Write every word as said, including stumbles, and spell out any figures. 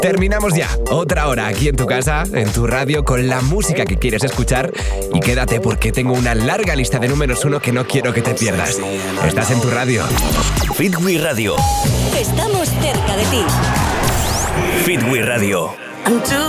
Terminamos ya. Otra hora aquí en tu casa, en tu radio, con la música que quieres escuchar. Y quédate porque tengo una larga lista de números uno que no quiero que te pierdas. Estás en tu radio. Fit We Radio. Estamos cerca de ti. Fit We Radio. I'm too